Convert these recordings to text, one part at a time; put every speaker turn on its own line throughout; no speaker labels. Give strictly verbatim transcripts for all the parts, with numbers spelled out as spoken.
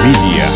Familia.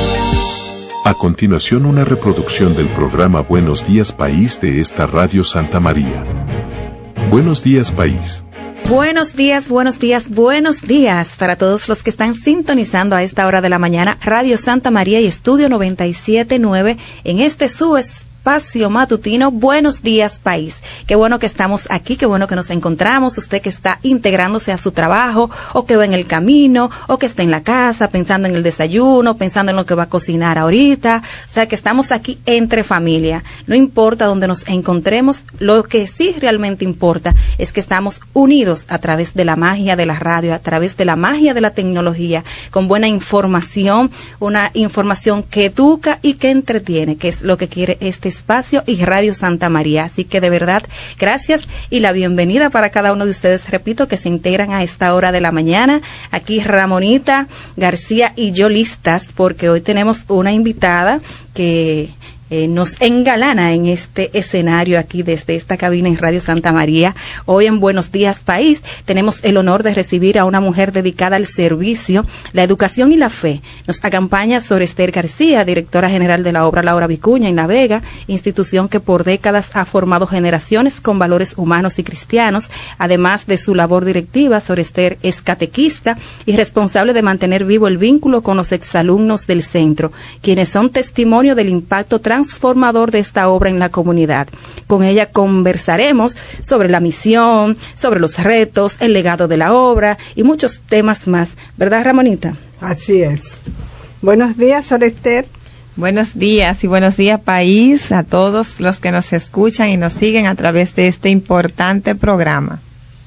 A continuación, una reproducción del programa Buenos Días País de esta Radio Santa María. Buenos días, País.
Buenos días, buenos días, buenos días para todos los que están sintonizando a esta hora de la mañana Radio Santa María y Estudio noventa y siete punto nueve en este su espacio matutino. Buenos días, País. Qué bueno que estamos aquí, qué bueno que nos encontramos. Usted que está integrándose a su trabajo, o que va en el camino, o que está en la casa pensando en el desayuno, pensando en lo que va a cocinar ahorita. O sea, que estamos aquí entre familia. No importa dónde nos encontremos, lo que sí realmente importa es que estamos unidos a través de la magia de la radio, a través de la magia de la tecnología, con buena información, una información que educa y que entretiene, que es lo que quiere este espacio y Radio Santa María. Así que de verdad, gracias y la bienvenida para cada uno de ustedes, repito, que se integran a esta hora de la mañana. Aquí Ramonita García y yo listas, porque hoy tenemos una invitada que Eh, nos engalana en este escenario aquí desde esta cabina en Radio Santa María. Hoy en Buenos Días País tenemos el honor de recibir a una mujer dedicada al servicio, la educación y la fe. Nos acompaña Sor Esther García, directora general de la obra Laura Vicuña en La Vega, institución que por décadas ha formado generaciones con valores humanos y cristianos. Además de su labor directiva, Sor Esther es catequista y responsable de mantener vivo el vínculo con los exalumnos del centro, quienes son testimonio del impacto transformador de esta obra en la comunidad. Con ella conversaremos sobre la misión, sobre los retos, el legado de la obra y muchos temas más. ¿Verdad, Ramonita?
Así es. Buenos días, Sor Esther.
Buenos días y buenos días, País, a todos los que nos escuchan y nos siguen a través de este importante programa.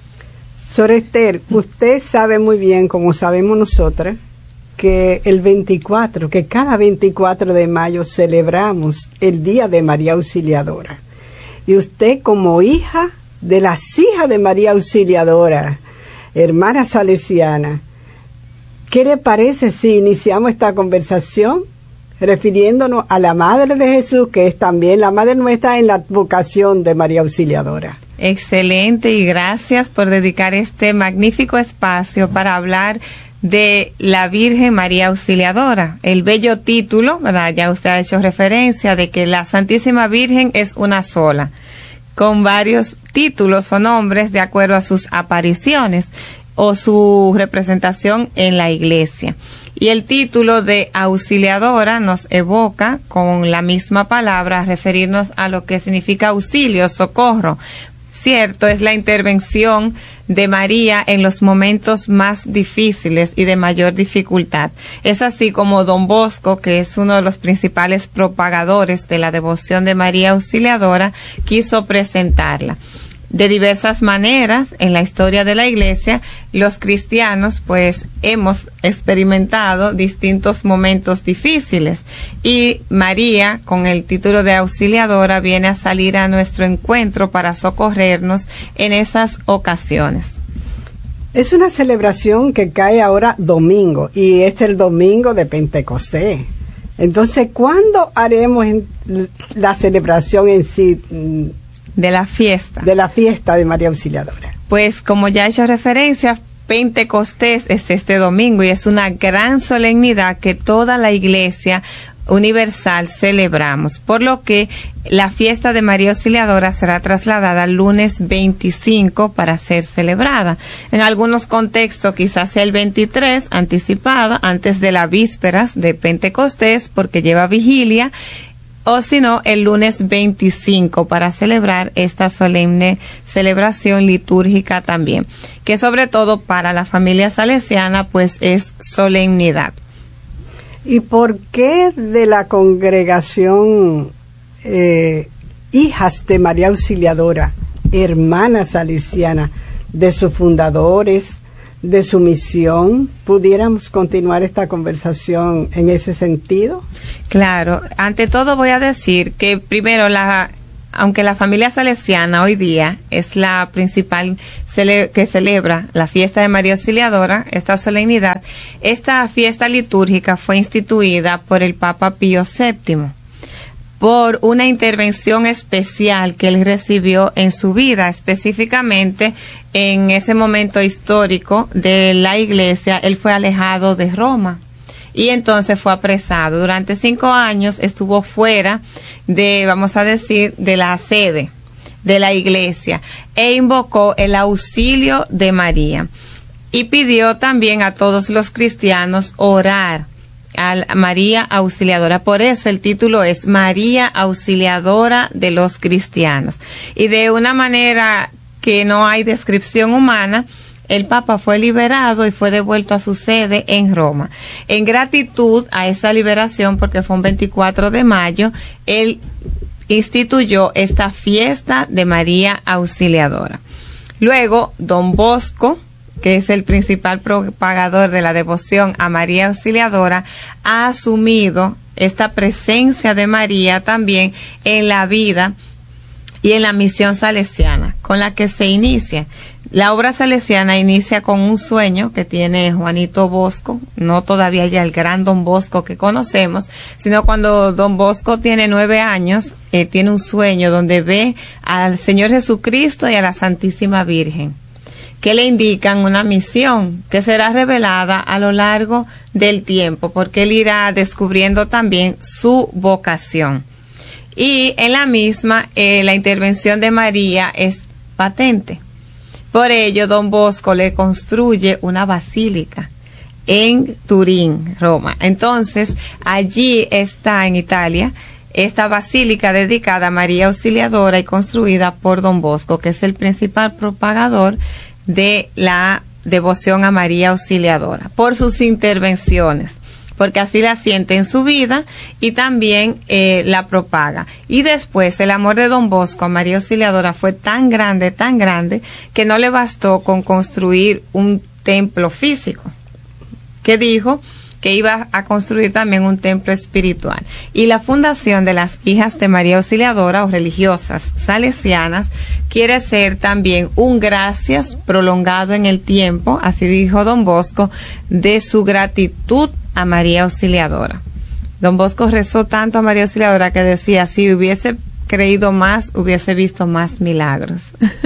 Sor Esther, usted sabe muy bien, como sabemos nosotras, que el veinticuatro, que cada veinticuatro de mayo celebramos el Día de María Auxiliadora. Y usted, como hija de las hijas de María Auxiliadora, hermana salesiana, ¿qué le parece si iniciamos esta conversación refiriéndonos a la Madre de Jesús, que es también la Madre nuestra en la vocación de María Auxiliadora?
Excelente, y gracias por dedicar este magnífico espacio para hablar de la Virgen María Auxiliadora. El bello título, ¿verdad? Ya usted ha hecho referencia de que la Santísima Virgen es una sola, con varios títulos o nombres de acuerdo a sus apariciones o su representación en la iglesia. Y el título de Auxiliadora nos evoca, con la misma palabra, a referirnos a lo que significa auxilio, socorro. Cierto, es la intervención de María en los momentos más difíciles y de mayor dificultad. Es así como Don Bosco, que es uno de los principales propagadores de la devoción de María Auxiliadora, quiso presentarla. De diversas maneras, en la historia de la Iglesia, los cristianos pues hemos experimentado distintos momentos difíciles, y María, con el título de Auxiliadora, viene a salir a nuestro encuentro para socorrernos en esas ocasiones.
Es una celebración que cae ahora domingo, y este es el domingo de Pentecostés. Entonces, ¿cuándo haremos la celebración en sí?
De la fiesta.
De la fiesta de María Auxiliadora.
Pues como ya he hecho referencia, Pentecostés es este domingo y es una gran solemnidad que toda la Iglesia universal celebramos, por lo que la fiesta de María Auxiliadora será trasladada al lunes veinticinco para ser celebrada. En algunos contextos quizás sea el veintitrés, anticipada, antes de las vísperas de Pentecostés, porque lleva vigilia, o si no, el lunes veinticinco para celebrar esta solemne celebración litúrgica también, que sobre todo para la familia salesiana pues es solemnidad.
¿Y por qué de la congregación eh, Hijas de María Auxiliadora, hermanas salesianas, de sus fundadores, de su misión, pudiéramos continuar esta conversación en ese sentido?
Claro, ante todo voy a decir que primero, la, aunque la familia salesiana hoy día es la principal cele, que celebra la fiesta de María Auxiliadora, esta solemnidad, esta fiesta litúrgica fue instituida por el Papa Pío séptimo. Por una intervención especial que él recibió en su vida, específicamente en ese momento histórico de la Iglesia. Él fue alejado de Roma y entonces fue apresado. Durante cinco años estuvo fuera de, vamos a decir, de la sede de la iglesia, e invocó el auxilio de María. Y pidió también a todos los cristianos orar a María Auxiliadora. Por eso el título es María Auxiliadora de los cristianos. Y de una manera que no hay descripción humana, el Papa fue liberado y fue devuelto a su sede en Roma. En gratitud a esa liberación, porque fue un veinticuatro de mayo, él instituyó esta fiesta de María Auxiliadora. Luego, Don Bosco, que es el principal propagador de la devoción a María Auxiliadora, ha asumido esta presencia de María también en la vida y en la misión salesiana, con la que se inicia. La obra salesiana inicia con un sueño que tiene Juanito Bosco, no todavía ya el gran Don Bosco que conocemos, sino cuando Don Bosco tiene nueve años, eh, tiene un sueño donde ve al Señor Jesucristo y a la Santísima Virgen, que le indican una misión que será revelada a lo largo del tiempo, porque él irá descubriendo también su vocación. Y en la misma, eh, la intervención de María es patente. Por ello, Don Bosco le construye una basílica en Turín, Roma. Entonces, allí está en Italia esta basílica dedicada a María Auxiliadora y construida por Don Bosco, que es el principal propagador de la devoción a María Auxiliadora, por sus intervenciones, porque así la siente en su vida y también eh, la propaga. Y después el amor de Don Bosco a María Auxiliadora fue tan grande, tan grande, que no le bastó con construir un templo físico, que dijo que iba a construir también un templo espiritual. Y la fundación de las Hijas de María Auxiliadora o religiosas salesianas quiere ser también un gracias prolongado en el tiempo, así dijo Don Bosco, de su gratitud a María Auxiliadora. Don Bosco rezó tanto a María Auxiliadora que decía, si hubiese creído más, hubiese visto más milagros.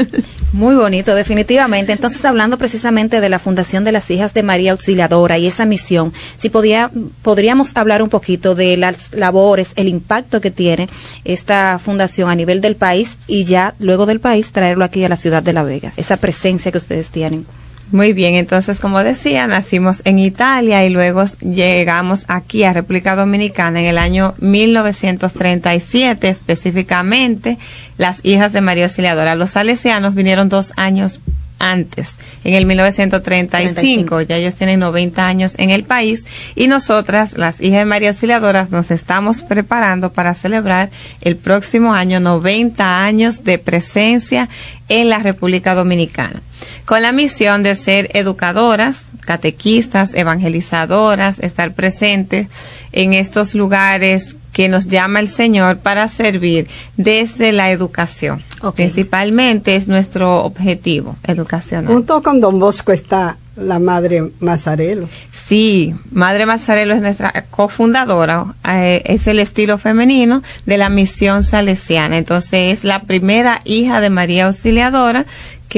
Muy bonito, definitivamente. Entonces, hablando precisamente de la Fundación de las Hijas de María Auxiliadora y esa misión, si podía, podríamos hablar un poquito de las labores, el impacto que tiene esta fundación a nivel del país y ya luego del país traerlo aquí a la ciudad de La Vega, esa presencia que ustedes tienen.
Muy bien, entonces, como decía, nacimos en Italia y luego llegamos aquí a República Dominicana en el año mil novecientos treinta y siete, específicamente las Hijas de María Auxiliadora. Los salesianos vinieron dos años antes, en el mil novecientos treinta y cinco, treinta y cinco. Ya ellos tienen noventa años en el país y nosotras, las Hijas de María Auxiliadora, nos estamos preparando para celebrar el próximo año noventa años de presencia en la República Dominicana, con la misión de ser educadoras, catequistas, evangelizadoras, estar presentes en estos lugares que nos llama el Señor para servir desde la educación. Okay. Principalmente es nuestro objetivo educacional.
Junto con Don Bosco está la Madre Mazzarello.
Sí, Madre Mazzarello es nuestra cofundadora, eh, es el estilo femenino de la misión salesiana. Entonces es la primera hija de María Auxiliadora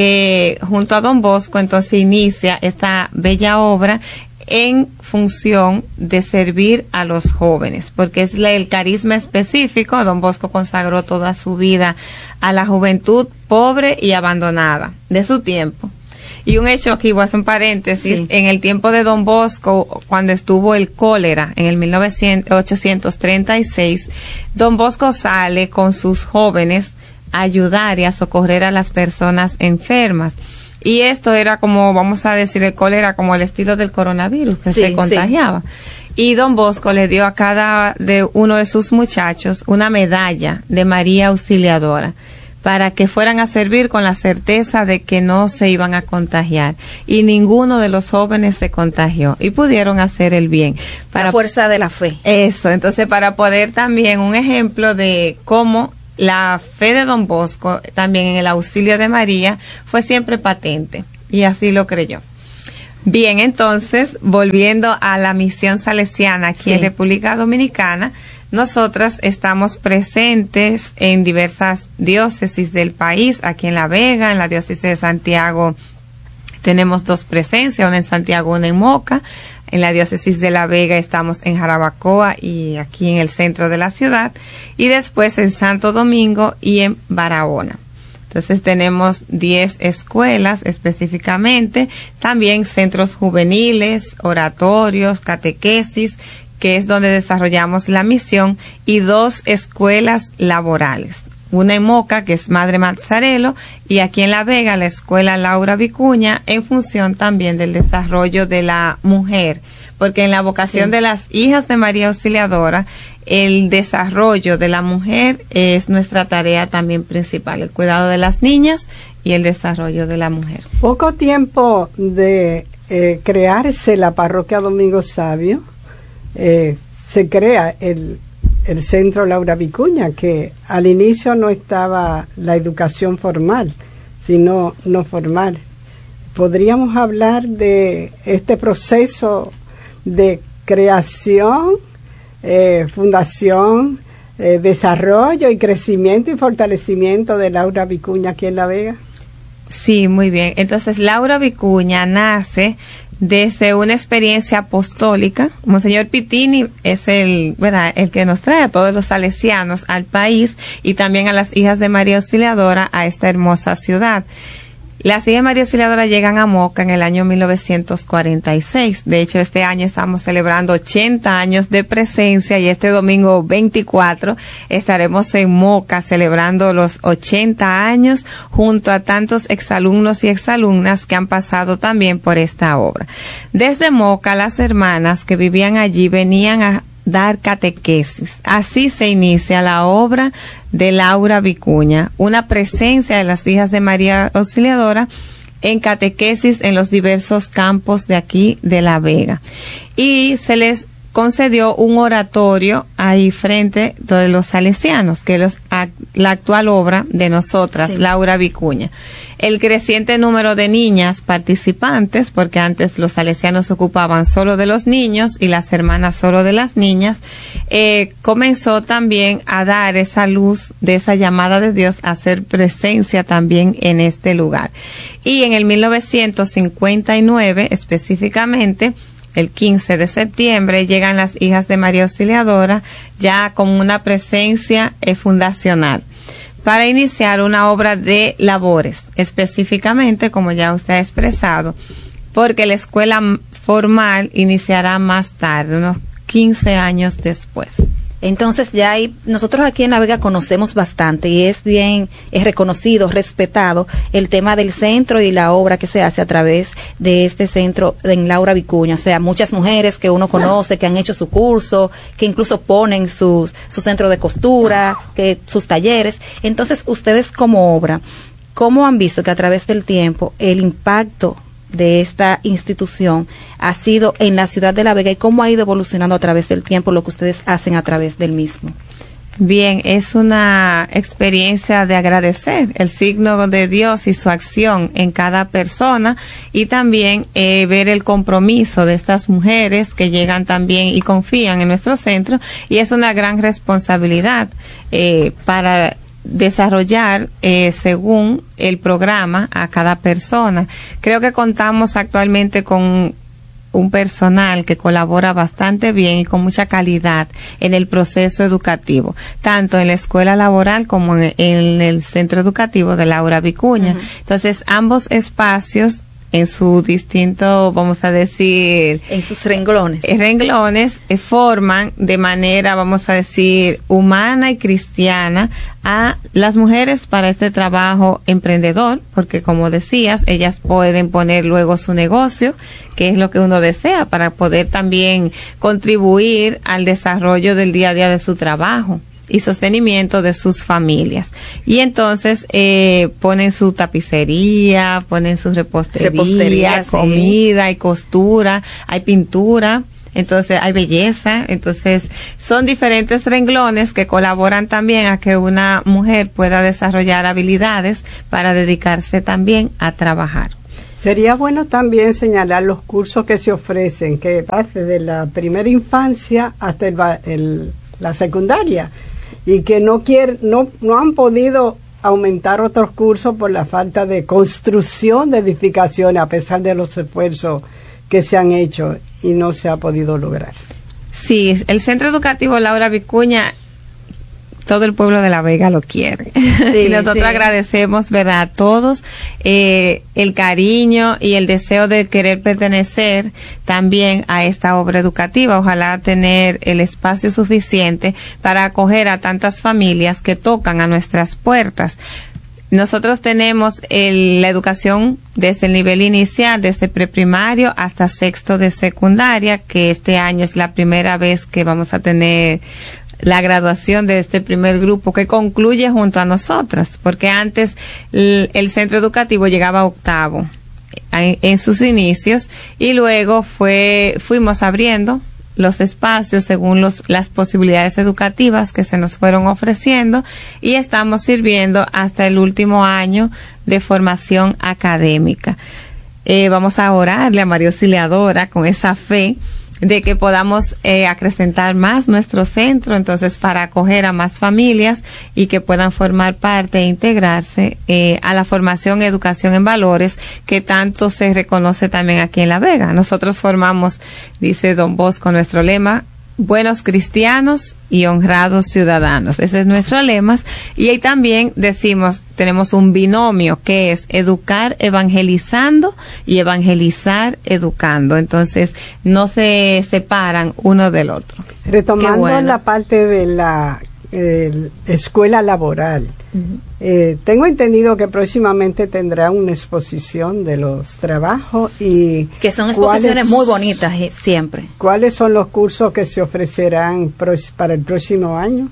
que junto a Don Bosco entonces inicia esta bella obra en función de servir a los jóvenes, porque es el carisma específico. Don Bosco consagró toda su vida a la juventud pobre y abandonada de su tiempo. Y un hecho aquí, voy a hacer un paréntesis, sí. En el tiempo de Don Bosco, cuando estuvo el cólera en el mil ochocientos treinta y seis, Don Bosco sale con sus jóvenes a ayudar y a socorrer a las personas enfermas. Y esto era como, vamos a decir, el cólera como el estilo del coronavirus, que sí, se contagiaba. Sí. Y Don Bosco le dio a cada de uno de sus muchachos una medalla de María Auxiliadora, para que fueran a servir con la certeza de que no se iban a contagiar. Y ninguno de los jóvenes se contagió y pudieron hacer el bien.
Para la fuerza de la fe.
Eso, entonces para poder también un ejemplo de cómo la fe de Don Bosco, también en el auxilio de María, fue siempre patente, y así lo creyó. Bien, entonces, volviendo a la misión salesiana aquí sí. en República Dominicana, nosotras estamos presentes en diversas diócesis del país, aquí en La Vega, en la diócesis de Santiago tenemos dos presencias, una en Santiago, una en Moca. En la diócesis de La Vega estamos en Jarabacoa y aquí en el centro de la ciudad, y después en Santo Domingo y en Barahona. Entonces tenemos diez escuelas específicamente, también centros juveniles, oratorios, catequesis, que es donde desarrollamos la misión, y dos escuelas laborales. Una en Moca, que es Madre Mazzarello, y aquí en La Vega, la escuela Laura Vicuña, en función también del desarrollo de la mujer, porque en la vocación sí. de las hijas de María Auxiliadora, el desarrollo de la mujer es nuestra tarea también principal, el cuidado de las niñas y el desarrollo de la mujer.
Poco tiempo de eh, crearse la parroquia Domingo Sabio, eh, se crea el, el centro Laura Vicuña, que al inicio no estaba la educación formal, sino no formal. ¿Podríamos hablar de este proceso de creación, Eh, fundación, eh, desarrollo y crecimiento y fortalecimiento de Laura Vicuña aquí en La Vega?
Sí, muy bien. Entonces, Laura Vicuña nace desde una experiencia apostólica. Monseñor Pitini es el, ¿verdad?, el que nos trae a todos los salesianos al país y también a las hijas de María Auxiliadora a esta hermosa ciudad. Las hijas de María Auxiliadora llegan a Moca en el año mil novecientos cuarenta y seis. De hecho, este año estamos celebrando ochenta años de presencia y este domingo veinticuatro estaremos en Moca celebrando los ochenta años junto a tantos exalumnos y exalumnas que han pasado también por esta obra. Desde Moca, las hermanas que vivían allí venían a dar catequesis. Así se inicia la obra de Laura Vicuña, una presencia de las hijas de María Auxiliadora en catequesis en los diversos campos de aquí de La Vega. Y se les concedió un oratorio ahí frente de los salesianos, que es la actual obra de nosotras, sí. Laura Vicuña. El creciente número de niñas participantes, porque antes los salesianos ocupaban solo de los niños y las hermanas solo de las niñas, eh, comenzó también a dar esa luz de esa llamada de Dios a hacer presencia también en este lugar. Y en el mil novecientos cincuenta y nueve, específicamente, el quince de septiembre, llegan las hijas de María Auxiliadora ya con una presencia eh, fundacional para iniciar una obra de labores, específicamente, como ya usted ha expresado, porque la escuela formal iniciará más tarde, unos quince años después.
Entonces ya hay, nosotros aquí en La Vega conocemos bastante y es bien, es reconocido, respetado el tema del centro y la obra que se hace a través de este centro en Laura Vicuña. O sea, muchas mujeres que uno conoce, que han hecho su curso, que incluso ponen sus, su centro de costura, que sus talleres. Entonces, ustedes como obra, ¿cómo han visto que a través del tiempo el impacto de esta institución ha sido en la ciudad de La Vega y cómo ha ido evolucionando a través del tiempo lo que ustedes hacen a través del mismo?
Bien, es una experiencia de agradecer el signo de Dios y su acción en cada persona y también eh, ver el compromiso de estas mujeres que llegan también y confían en nuestro centro, y es una gran responsabilidad eh, para desarrollar eh, según el programa a cada persona. Creo que contamos actualmente con un personal que colabora bastante bien y con mucha calidad en el proceso educativo, tanto en la escuela laboral como en, en el centro educativo de Laura Vicuña. Uh-huh. Entonces, ambos espacios en su distinto, vamos a decir,
en sus renglones,
renglones eh, forman de manera, vamos a decir, humana y cristiana a las mujeres para este trabajo emprendedor, porque como decías, ellas pueden poner luego su negocio, que es lo que uno desea, para poder también contribuir al desarrollo del día a día de su trabajo y sostenimiento de sus familias. Y entonces eh, ponen su tapicería, ponen su repostería, repostería comida, sí. Hay costura, hay pintura, entonces hay belleza. Entonces son diferentes renglones que colaboran también a que una mujer pueda desarrollar habilidades para dedicarse también a trabajar.
Sería bueno también señalar los cursos que se ofrecen, que va desde la primera infancia hasta el, el, la secundaria, y que no quieren, no, no han podido aumentar otros cursos por la falta de construcción de edificaciones, a pesar de los esfuerzos que se han hecho. y no se ha podido lograr.
Sí, el Centro Educativo Laura Vicuña, todo el pueblo de La Vega lo quiere. Sí, y nosotros sí. agradecemos, ¿verdad?, a todos eh, el cariño y el deseo de querer pertenecer también a esta obra educativa. Ojalá tener el espacio suficiente para acoger a tantas familias que tocan a nuestras puertas. Nosotros tenemos el, la educación desde el nivel inicial, desde preprimario hasta sexto de secundaria, que este año es la primera vez que vamos a tener la graduación de este primer grupo que concluye junto a nosotras, porque antes el, el centro educativo llegaba a octavo en, en sus inicios y luego fue fuimos abriendo los espacios según los, las posibilidades educativas que se nos fueron ofreciendo y estamos sirviendo hasta el último año de formación académica. Eh, vamos a orarle a María Auxiliadora con esa fe de que podamos eh, acrecentar más nuestro centro, entonces para acoger a más familias y que puedan formar parte e integrarse eh, a la formación y educación en valores que tanto se reconoce también aquí en La Vega. Nosotros formamos, dice Don Bosco, nuestro lema, buenos cristianos y honrados ciudadanos. Ese es nuestro lema. Y ahí también decimos, tenemos un binomio que es educar evangelizando y evangelizar educando. Entonces, no se separan uno del otro.
Retomando bueno. la parte de la eh, escuela laboral, uh-huh. eh, tengo entendido que próximamente tendrá una exposición de los trabajos y
que son exposiciones muy bonitas eh, siempre.
¿Cuáles son los cursos que se ofrecerán pros, para el próximo año?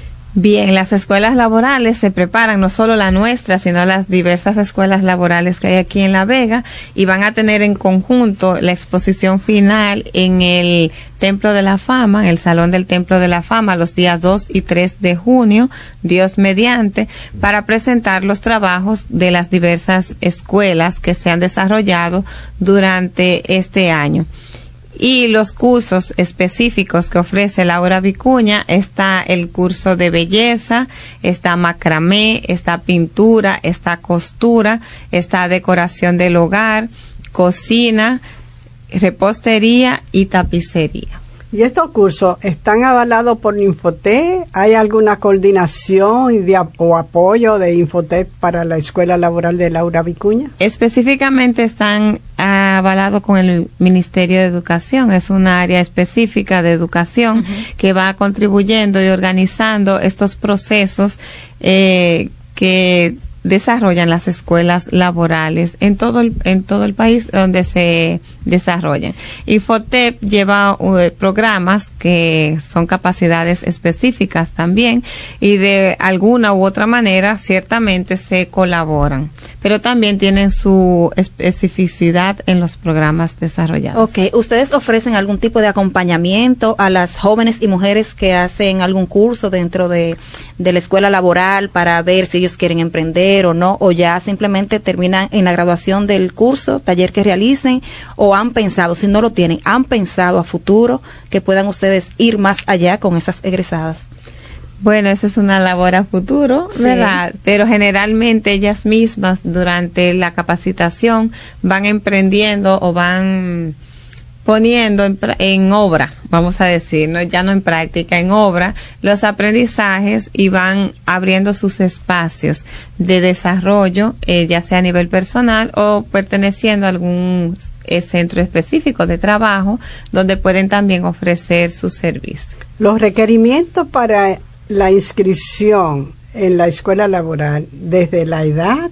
Bien, las escuelas laborales se preparan, no solo la nuestra, sino las diversas escuelas laborales que hay aquí en La Vega, y van a tener en conjunto la exposición final en el Templo de la Fama, en el Salón del Templo de la Fama, los días dos y tres de junio, Dios mediante, para presentar los trabajos de las diversas escuelas que se han desarrollado durante este año. Y los cursos específicos que ofrece Laura Vicuña, está el curso de belleza, está macramé, está pintura, está costura, está decoración del hogar, cocina, repostería y tapicería.
¿Y estos cursos están avalados por Infotep? ¿Hay alguna coordinación y de, o apoyo de Infotep para la Escuela Laboral de Laura Vicuña?
Específicamente están avalados con el Ministerio de Educación. Es una área específica de educación uh-huh. que va contribuyendo y organizando estos procesos eh, que desarrollan las escuelas laborales en todo el, en todo el país donde se desarrollan. Infotep lleva uh, programas que son capacidades específicas también y de alguna u otra manera ciertamente se colaboran, pero también tienen su especificidad en los programas desarrollados.
Ok, ¿ustedes ofrecen algún tipo de acompañamiento a las jóvenes y mujeres que hacen algún curso dentro de, de la escuela laboral para ver si ellos quieren emprender o no, o ya simplemente terminan en la graduación del curso, taller que realicen, o han pensado, si no lo tienen, han pensado a futuro que puedan ustedes ir más allá con esas egresadas?
Bueno, esa es una labor a futuro, ¿verdad? Sí. Pero generalmente ellas mismas durante la capacitación van emprendiendo o van poniendo en, en obra, vamos a decir, no, ya no en práctica, en obra, los aprendizajes y van abriendo sus espacios de desarrollo, eh, ya sea a nivel personal o perteneciendo a algún eh, centro específico de trabajo donde pueden también ofrecer sus servicios.
Los requerimientos para la inscripción en la escuela laboral, desde la edad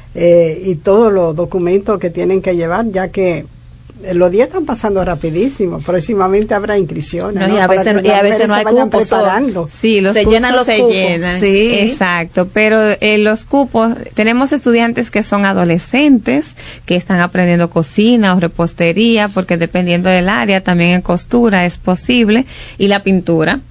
eh, y todos los documentos que tienen que llevar, ya que los días están pasando rapidísimo. Próximamente habrá inscripciones.
No, ¿no? Y a veces, y a veces no hay cupos.
Sí, los
se
cursos
llenan los
se
cupos.
llenan.
Sí.
Exacto. Pero eh, los cupos, tenemos estudiantes que son adolescentes, que están aprendiendo cocina o repostería, porque dependiendo del área, también en costura es posible, y la pintura.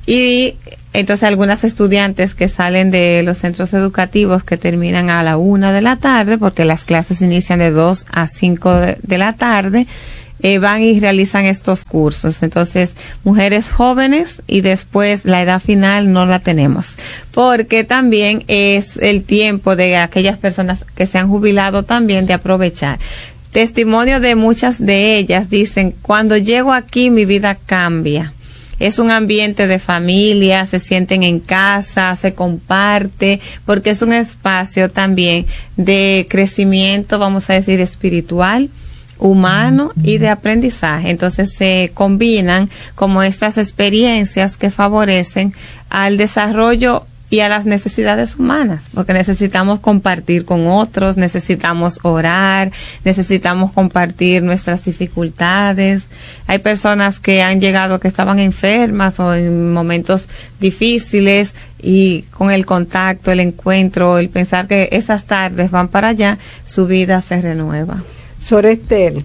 Y entonces algunas estudiantes que salen de los centros educativos que terminan a la una de la tarde, porque las clases inician de dos a cinco de, de la tarde, eh, van y realizan estos cursos. Entonces, mujeres jóvenes y después la edad final no la tenemos, porque también es el tiempo de aquellas personas que se han jubilado también de aprovechar. testimonio de muchas de ellas dicen, cuando llego aquí mi vida cambia. Es un ambiente de familia, se sienten en casa, se comparte, porque es un espacio también de crecimiento, vamos a decir, espiritual, humano y de aprendizaje. Entonces se combinan como estas experiencias que favorecen al desarrollo y a las necesidades humanas, porque necesitamos compartir con otros, necesitamos orar, necesitamos compartir nuestras dificultades. Hay personas que han llegado que estaban enfermas o en momentos difíciles, y con el contacto, el encuentro, el pensar que esas tardes van para allá, su vida se renueva.
Sor Ester,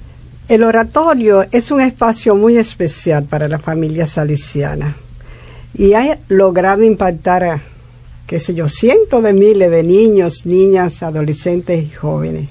el oratorio es un espacio muy especial para la familia salesiana. Y ha logrado impactar a, qué sé yo, cientos de miles de niños, niñas, adolescentes y jóvenes.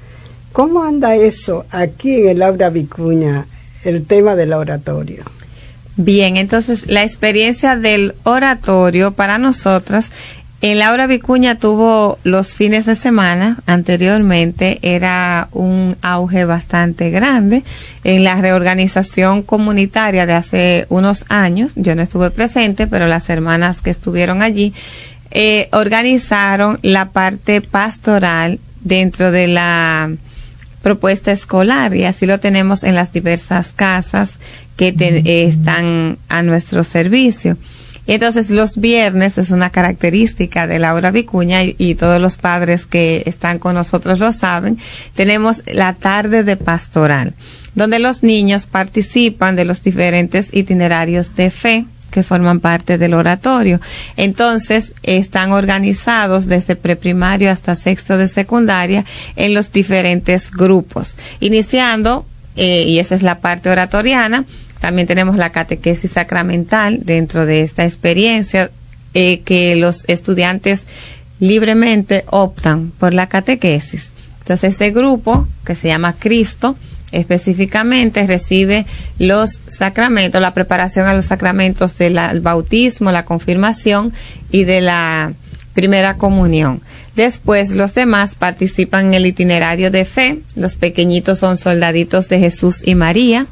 ¿Cómo anda eso aquí en el Aula Vicuña, el tema del oratorio?
Bien, entonces la experiencia del oratorio para nosotras, en la Aula Vicuña tuvo los fines de semana, anteriormente era un auge bastante grande. En la reorganización comunitaria de hace unos años, yo no estuve presente, pero las hermanas que estuvieron allí, eh, organizaron la parte pastoral dentro de la propuesta escolar, y así lo tenemos en las diversas casas que te, eh, están a nuestro servicio. Entonces, los viernes es una característica de la Aula Vicuña, y, y todos los padres que están con nosotros lo saben. Tenemos la tarde de pastoral, donde los niños participan de los diferentes itinerarios de fe que forman parte del oratorio. Entonces, están organizados desde preprimario hasta sexto de secundaria en los diferentes grupos, iniciando, eh, y esa es la parte oratoriana. También tenemos la catequesis sacramental dentro de esta experiencia, eh, que los estudiantes libremente optan por la catequesis. Entonces, ese grupo, que se llama Cristo, específicamente recibe los sacramentos, la preparación a los sacramentos del bautismo, la confirmación y de la primera comunión. Después, los demás participan en el itinerario de fe. Los pequeñitos son soldaditos de Jesús y María.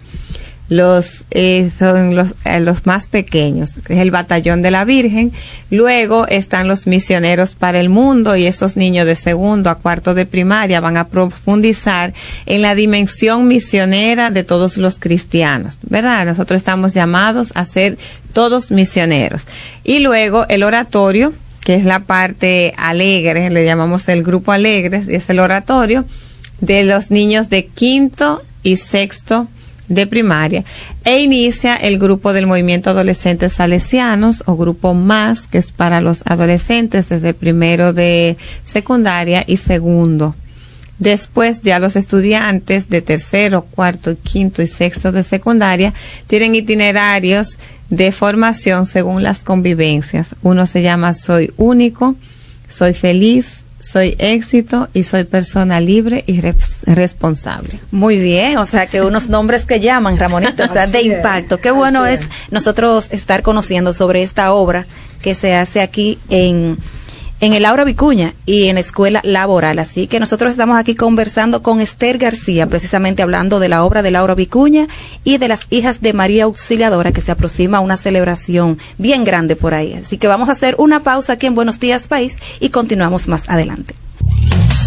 Los eh, son los, eh, los más pequeños, que es el batallón de la Virgen. Luego están los misioneros para el mundo, y esos niños de segundo a cuarto de primaria van a profundizar en la dimensión misionera de todos los cristianos, ¿verdad? Nosotros estamos llamados a ser todos misioneros. Y luego el oratorio, que es la parte alegre, le llamamos el grupo alegre, es el oratorio de los niños de quinto y sexto de primaria, e inicia el grupo del movimiento adolescentes salesianos, o grupo más, que es para los adolescentes desde primero de secundaria y segundo. Después, ya los estudiantes de tercero, cuarto, quinto y sexto de secundaria tienen itinerarios de formación según las convivencias. Uno se llama Soy Único, Soy Feliz, Soy Éxito y Soy Persona Libre y res- Responsable.
Muy bien, o sea que unos nombres que llaman, Ramonita, o sea, de impacto. Qué bueno es. es nosotros estar conociendo sobre esta obra que se hace aquí en en el Aula Vicuña y en la Escuela Laboral. Así que nosotros estamos aquí conversando con Ester García, precisamente hablando de la obra del Aula Vicuña y de las hijas de María Auxiliadora, que se aproxima a una celebración bien grande por ahí. Así que vamos a hacer una pausa aquí en Buenos Días País y continuamos más adelante.